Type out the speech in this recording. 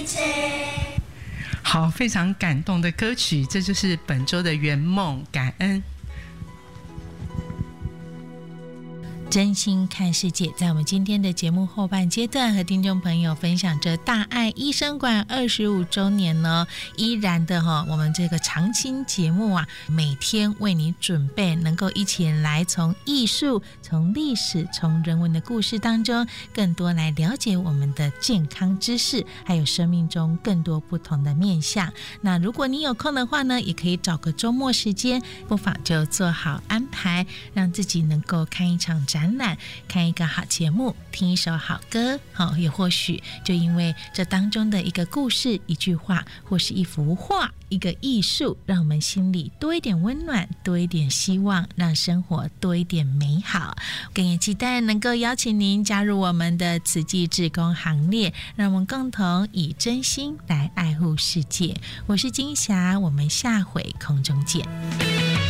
好，非常感动的歌曲，这就是本周的圆梦感恩。 真心看世界，在我们今天的节目后半阶段，和听众朋友分享着大爱医生馆25周年呢，依然的我们这个常青节目啊，每天为你准备，能够一起来从艺术、从历史、从人文的故事当中，更多来了解我们的健康知识，还有生命中更多不同的面向。那如果你有空的话呢，也可以找个周末时间，不妨就做好安排，让自己能够看一场展览，看一个好节目，听一首好歌，也或许就因为这当中的一个故事、一句话，或是一幅画、一个艺术，让我们心里多一点温暖，多一点希望，让生活多一点美好。更也期待能够邀请您加入我们的慈济志工行列，让我们共同以真心来爱护世界。我是金霞，我们下回空中见。